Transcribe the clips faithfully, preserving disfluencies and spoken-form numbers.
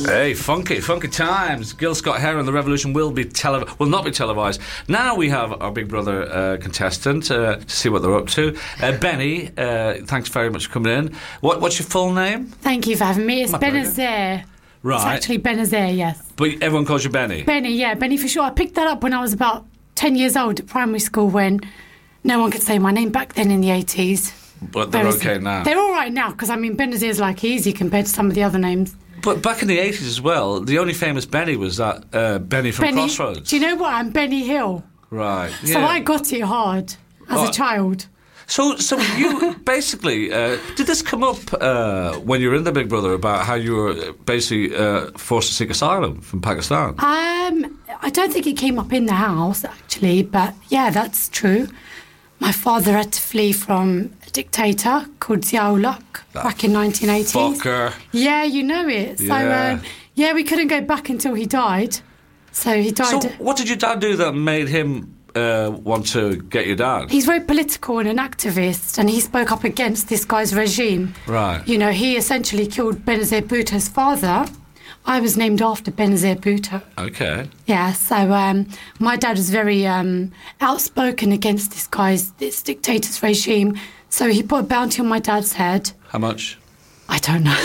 Hey, funky, funky times. Gil Scott-Heron and the Revolution will be tele- will not be televised. Now we have our Big Brother uh, contestant uh, to see what they're up to. Uh, Benny, uh, thanks very much for coming in. What, what's your full name? Thank you for having me. It's My Benazir. Right. It's actually Benazir, yes. But everyone calls you Benny? Benny, yeah, Benny for sure. I picked that up when I was about ten years old at primary school when no one could say my name back then in the eighties. But they're Whereas okay now. They're all right now because, I mean, Benazir's like easy compared to some of the other names. But back in the eighties as well, the only famous Benny was that uh, Benny from Benny, Crossroads. do you know what? I'm Benny Hill. Right. So yeah. I got it hard as Oh. a child. So, so you basically uh, did this come up uh, when you were in the Big Brother about how you were basically uh, forced to seek asylum from Pakistan? Um, I don't think it came up in the house, actually, but yeah, that's true. My father had to flee from a dictator called Zia-ul-Haq back in nineteen eighties. Fucker. Yeah, you know it. So, Yeah. um, yeah, we couldn't go back until he died. So he died. So, what did your dad do that made him uh, want to get your dad? He's very political and an activist, and he spoke up against this guy's regime. Right. You know, he essentially killed Benazir Bhutto's father. I was named after Benazir Bhutto. Okay. Yeah, so um, my dad was very um, outspoken against this guy's, this dictator's regime. So he put a bounty on my dad's head. How much? I don't know.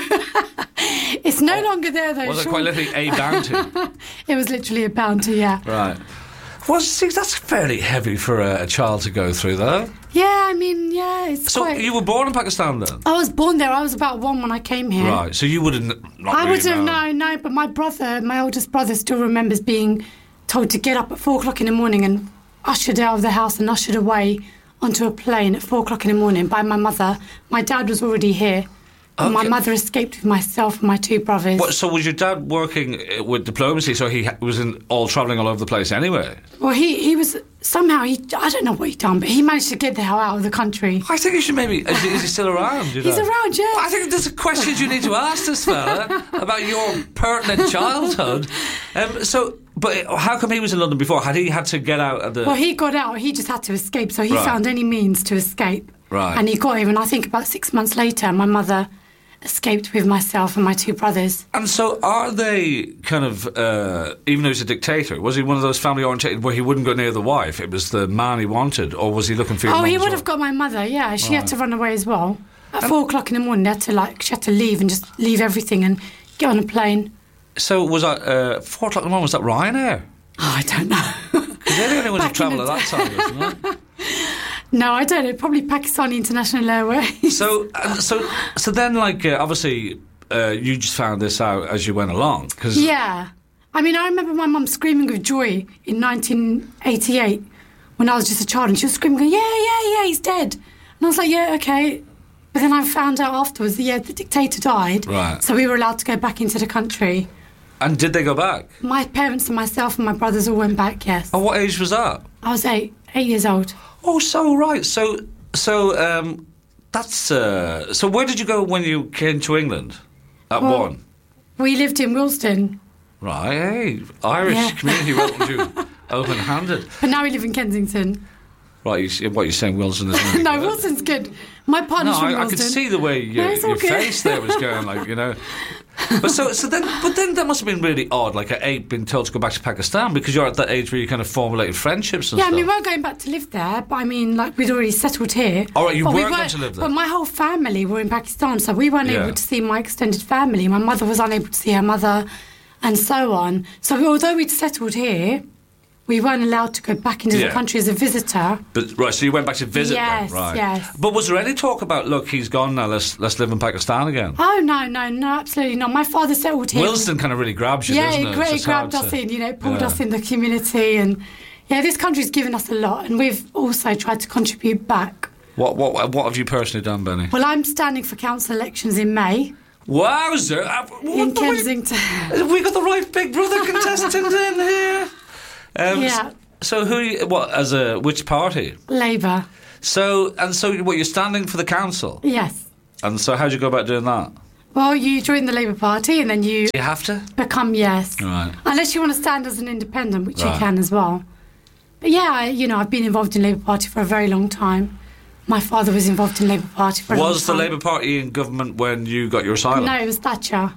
It's no longer there, though. Was it Sean. quite literally a bounty? It was literally a bounty, yeah. Right. Well, see, that's fairly heavy for a, a child to go through, though. Yeah, I mean, yeah, it's So quite... you were born in Pakistan then? I was born there. I was about one when I came here. Right. So you wouldn't. Not I really would have known. known, no, but my brother, my oldest brother, still remembers being told to get up at four o'clock in the morning and ushered out of the house and ushered away onto a plane at four o'clock in the morning by my mother. My dad was already here. And my Okay. mother escaped with myself and my two brothers. What, so was your dad working uh, with diplomacy? So he ha- was in, all travelling all over the place anyway. Well, he, he was somehow, he I don't know what he'd done, but he managed to get the hell out of the country. I think you should maybe. Is, he- is he still around? You He's know? around, yeah. I think there's questions you need to ask this fella about your pertinent childhood. Um, so, but how come he was in London before? Had he had to get out of the? Well, he got out. He just had to escape. So he Right. found any means to escape. Right. And he got here. And I think about six months later, my mother escaped with myself and my two brothers. And so, are they kind of, uh, even though he's a dictator, was he one of those family orientated where he wouldn't go near the wife? It was the man he wanted, or was he looking for your Oh, mum he as would well? have got my mother, yeah. She had Right. to run away as well. At four o'clock in the morning, they had to, like, she had to leave and just leave everything and get on a plane. So, was that, uh, four o'clock in the morning, was that Ryanair? Oh, I don't know. Because they're the only ones who Back in travel the at that time, isn't it? No, I don't know. Probably Pakistani International Airways. So, uh, so, so then, like, uh, obviously, uh, you just found this out as you went along, because Yeah. I mean, I remember my mum screaming with joy in nineteen eighty-eight when I was just a child, and she was screaming, going, yeah, yeah, yeah, he's dead. And I was like, yeah, okay. But then I found out afterwards that, yeah, the dictator died. Right. So we were allowed to go back into the country. And did they go back? My parents and myself and my brothers all went back, yes. And what age was that? I was eight, eight years old. Oh, so right. So, so um, that's uh, so. Where did you go when you came to England? At Well, one, We lived in Wilston, right? Hey, Irish Yeah. community welcomed you open-handed. but now we live in Kensington. Right, you, see- what you're saying, Wilson? Isn't it? No, Wilson's good. My No, partner's from I, I Wilston. could see the way your, No, it's all your good. face there was going, like, you know. But so, so then, but then that must have been really odd, like at eight, being told to go back to Pakistan because you're at that age where you kind of formulated friendships and Yeah, I stuff. mean, we weren't going back to live there, but I mean, like, we'd already settled here. All right, you But we weren't going to live there. But my whole family were in Pakistan, so we weren't Yeah. able to see my extended family. My mother was unable to see her mother, and so on. So we, although we'd settled here, we weren't allowed to go back into Yeah. the country as a visitor. But right, so you went back to visit Yes, them, right? yes. But was there any talk about, look, he's gone now, let's let's live in Pakistan again? Oh, no, no, no, absolutely not. My father settled here. Wilston kind of really grabs you, Yeah, doesn't it, it? gra- It's it just grabbed hard us to- in, you know, pulled Yeah. us in the community. And, yeah, this country's given us a lot, and we've also tried to contribute back. What what what have you personally done, Benny? Well, I'm standing for council elections in May Wowzer! Uh, what in the- we- Kensington. Have we got the right Big Brother contestant in here? Um, Yeah. So who? you- What as a which party? Labour. So and so, what you're standing for the council? Yes. And so, how'd you go about doing that? Well, you join the Labour Party and then you You have to. become yes. Right. Unless you want to stand as an independent, which Right. you can as well. But yeah, I, you know, I've been involved in Labour Party for a very long time. My father was involved in Labour Party for a long time. Was the Labour Party in government when you got your asylum? No, it was Thatcher.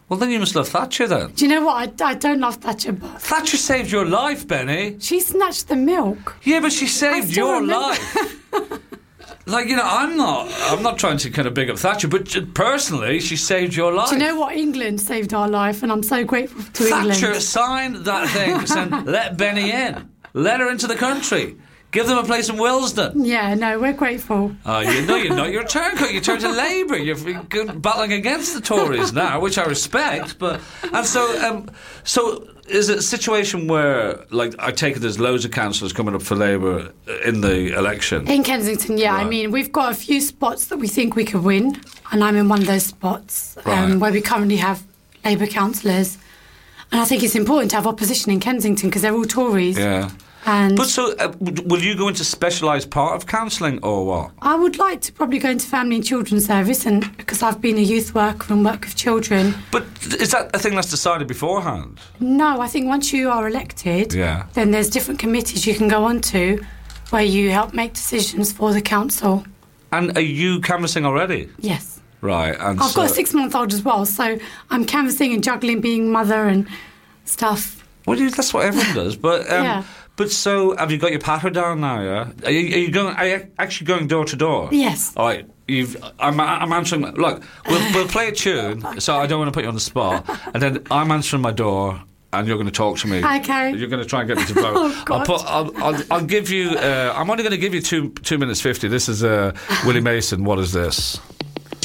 Well, then you must love Thatcher, then. Do you know what? I, I don't love Thatcher, but Thatcher saved your life, Benny. she snatched the milk. Yeah, but she saved still your remember. life. Like, you know, I'm not I'm not trying to kind of big up Thatcher, but j- personally, she saved your life. Do you know what? England saved our life, and I'm so grateful to Thatcher England. signed that thing saying, let Benny in. Let her into the country. Give them a place in Willesden. Yeah, no, we're grateful. Oh, you know you're not. You're a turncoat. You turn to Labour. You're good battling against the Tories now, which I respect. But and so, um, so is it a situation where, like, I take it there's loads of councillors coming up for Labour in the election? In Kensington, yeah. Right. I mean, we've got a few spots that we think we could win, and I'm in one of those spots um, Right. where we currently have Labour councillors. And I think it's important to have opposition in Kensington because they're all Tories. Yeah. And But so, uh, w- will you go into specialised part of counselling or what? I would like to probably go into family and children's service, and because I've been a youth worker and work with children. But is that a thing that's decided beforehand? No, I think once you are elected, Yeah. then there's different committees you can go on to where you help make decisions for the council. And are you canvassing already? Yes. Right. And I've so, got a six-month-old as well, so I'm canvassing and juggling being mother and stuff. Well, you, that's what everyone does. But um, Yeah. But so, have you got your patter down now? Yeah. Are you, are you going? Are you actually going door to door? Yes. All right. You've. I'm. I'm answering. Look, we'll, we'll play a tune. So I don't want to put you on the spot. And then I'm answering my door, and you're going to talk to me. Okay. You're going to try and get me to vote. Oh, God. I'll put. I'll, I'll, I'll give you. Uh, I'm only going to give you two two minutes fifty. This is uh, Willie Mason. What is this?